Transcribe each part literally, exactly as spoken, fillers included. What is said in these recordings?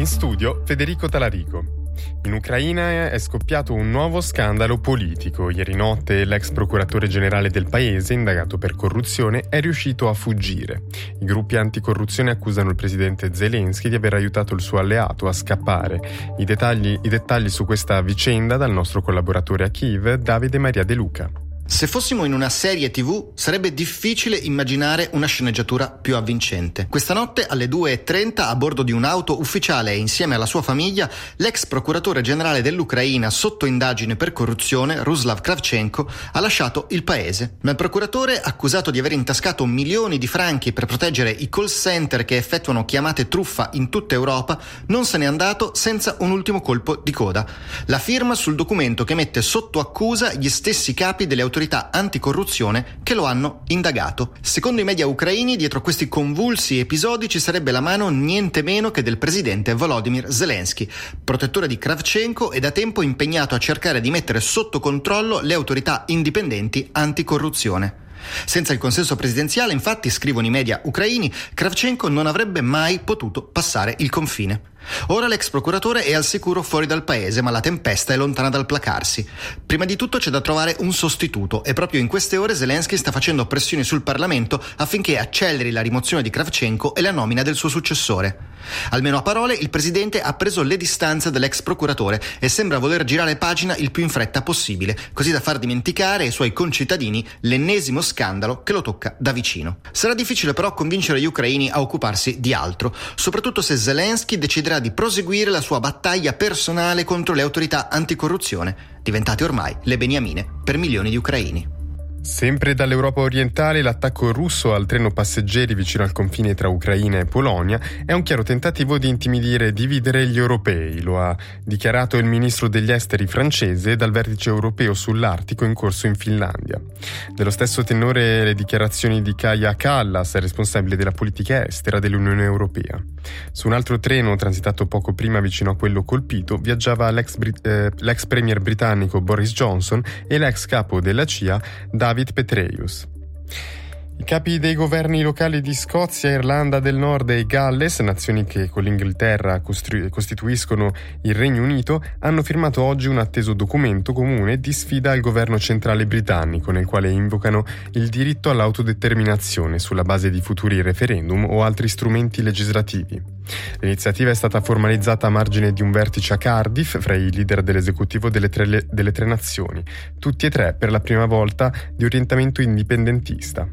In studio Federico Talarico. In Ucraina è scoppiato un nuovo scandalo politico. Ieri notte l'ex procuratore generale del paese, indagato per corruzione, è riuscito a fuggire. I gruppi anticorruzione accusano il presidente Zelensky di aver aiutato il suo alleato a scappare. I dettagli, i dettagli su questa vicenda dal nostro collaboratore a Kiev, Davide Maria De Luca. Se fossimo in una serie tivù, sarebbe difficile immaginare una sceneggiatura più avvincente. Questa notte alle due e trenta, a bordo di un'auto ufficiale e insieme alla sua famiglia, l'ex procuratore generale dell'Ucraina sotto indagine per corruzione, Ruslav Kravchenko, ha lasciato il paese. Ma il procuratore, accusato di aver intascato milioni di franchi per proteggere i call center che effettuano chiamate truffa in tutta Europa, non se n'è andato senza un ultimo colpo di coda. La firma sul documento che mette sotto accusa gli stessi capi delle autorità anticorruzione che lo hanno indagato. Secondo i media ucraini, dietro questi convulsi episodi ci sarebbe la mano niente meno che del presidente Volodymyr Zelensky, protettore di Kravchenko e da tempo impegnato a cercare di mettere sotto controllo le autorità indipendenti anticorruzione. Senza il consenso presidenziale, infatti, scrivono i media ucraini, Kravchenko non avrebbe mai potuto passare il confine. Ora l'ex procuratore è al sicuro fuori dal paese, ma la tempesta è lontana dal placarsi. Prima di tutto c'è da trovare un sostituto e proprio in queste ore Zelensky sta facendo pressioni sul Parlamento affinché acceleri la rimozione di Kravchenko e la nomina del suo successore. Almeno a parole il presidente ha preso le distanze dall'ex procuratore e sembra voler girare pagina il più in fretta possibile, così da far dimenticare ai suoi concittadini l'ennesimo scandalo che lo tocca da vicino. Sarà difficile però convincere gli ucraini a occuparsi di altro, soprattutto se Zelensky deciderà di proseguire la sua battaglia personale contro le autorità anticorruzione, diventate ormai le beniamine per milioni di ucraini. Sempre dall'Europa orientale, l'attacco russo al treno passeggeri vicino al confine tra Ucraina e Polonia è un chiaro tentativo di intimidire e dividere gli europei. Lo ha dichiarato il ministro degli esteri francese dal vertice europeo sull'Artico in corso in Finlandia. Dello stesso tenore le dichiarazioni di Kaja Kallas, responsabile della politica estera dell'Unione Europea. Su un altro treno transitato poco prima vicino a quello colpito viaggiava l'ex, Brit- eh, l'ex premier britannico Boris Johnson e l'ex capo della C I A David Petraeus. I capi dei governi locali di Scozia, Irlanda del Nord e Galles, nazioni che con l'Inghilterra costituiscono il Regno Unito, hanno firmato oggi un atteso documento comune di sfida al governo centrale britannico, nel quale invocano il diritto all'autodeterminazione sulla base di futuri referendum o altri strumenti legislativi. L'iniziativa è stata formalizzata a margine di un vertice a Cardiff fra i leader dell'esecutivo delle tre, delle tre nazioni, tutti e tre per la prima volta di orientamento indipendentista.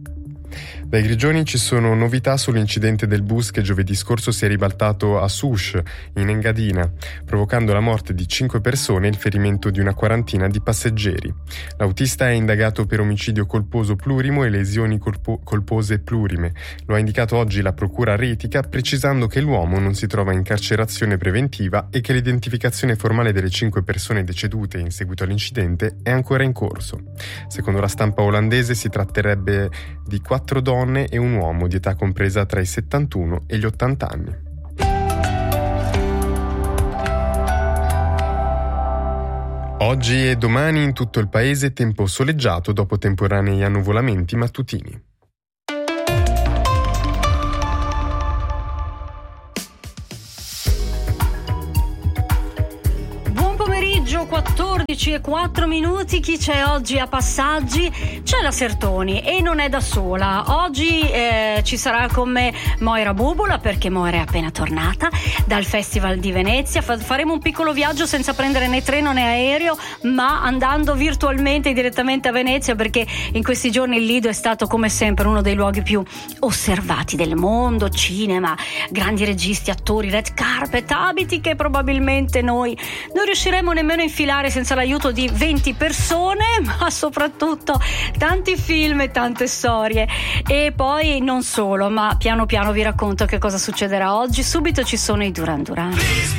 Dai Grigioni ci sono novità sull'incidente del bus che giovedì scorso si è ribaltato a Sush, in Engadina, provocando la morte di cinque persone e il ferimento di una quarantina di passeggeri. L'autista è indagato per omicidio colposo plurimo e lesioni colpo- colpose plurime. Lo ha indicato oggi la procura retica, precisando che l'uomo non si trova in carcerazione preventiva e che l'identificazione formale delle cinque persone decedute in seguito all'incidente è ancora in corso. Secondo la stampa olandese si tratterebbe di quattro donne e un uomo di età compresa tra i settantuno e gli ottanta anni. Oggi e domani in tutto il paese tempo soleggiato dopo temporanei annuvolamenti mattutini. quattordici e quattro minuti, chi c'è oggi a Passaggi? C'è la Sertoni e non è da sola. Oggi eh, ci sarà con me Moira Bubola, perché Moira è appena tornata dal Festival di Venezia. Fa- faremo un piccolo viaggio senza prendere né treno né aereo, ma andando virtualmente direttamente a Venezia, perché in questi giorni il Lido è stato come sempre uno dei luoghi più osservati del mondo. Cinema, grandi registi, attori, red carpet, abiti che probabilmente noi non riusciremo nemmeno a infilare senza l'aiuto di venti persone, ma soprattutto tanti film e tante storie. E poi non solo, ma piano piano vi racconto che cosa succederà oggi. Subito ci sono i Duran Duran.